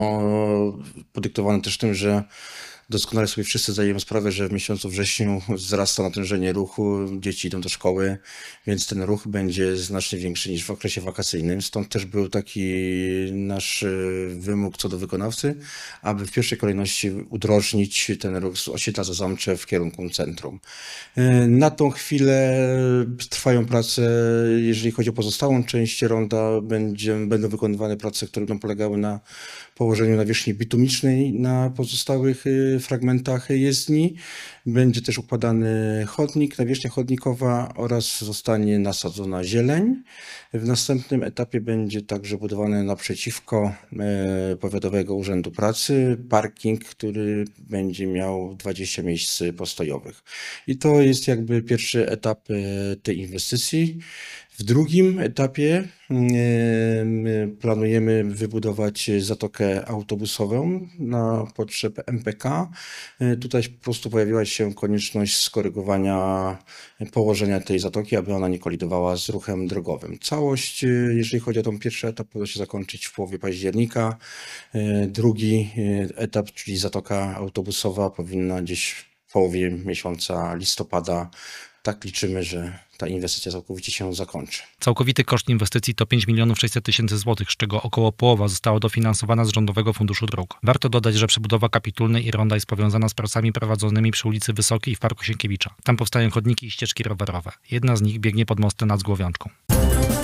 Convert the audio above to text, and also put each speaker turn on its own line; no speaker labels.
podyktowane też tym, że doskonale sobie wszyscy zdajemy sprawę, że w miesiącu wrześniu wzrasta natężenie ruchu, dzieci idą do szkoły, więc ten ruch będzie znacznie większy niż w okresie wakacyjnym. Stąd też był taki nasz wymóg co do wykonawcy, aby w pierwszej kolejności udrożnić ten ruch z osiedla Zazamcze w kierunku centrum. Na tą chwilę trwają prace, jeżeli chodzi o pozostałą część ronda, będą wykonywane prace, które będą polegały na położeniu nawierzchni bitumicznej na pozostałych fragmentach jezdni. Będzie też układany chodnik, nawierzchnia chodnikowa oraz zostanie nasadzona zieleń. W następnym etapie będzie także budowany naprzeciwko Powiatowego Urzędu Pracy parking, który będzie miał 20 miejsc postojowych. I to jest jakby pierwszy etap tej inwestycji. W drugim etapie planujemy wybudować zatokę autobusową na potrzeby MPK. Tutaj po prostu pojawiła się konieczność skorygowania położenia tej zatoki, aby ona nie kolidowała z ruchem drogowym. Całość, jeżeli chodzi o ten pierwszy etap, powinna się zakończyć w połowie października. Drugi etap, czyli zatoka autobusowa, powinna gdzieś w połowie miesiąca listopada. Tak liczymy, że ta inwestycja całkowicie się zakończy.
Całkowity koszt inwestycji to 5 600 000 złotych, z czego około połowa została dofinansowana z Rządowego Funduszu Dróg. Warto dodać, że przebudowa kapitulnej i ronda jest powiązana z pracami prowadzonymi przy ulicy Wysokiej w Parku Sienkiewicza. Tam powstają chodniki i ścieżki rowerowe. Jedna z nich biegnie pod mostem nad Zgłowiączką.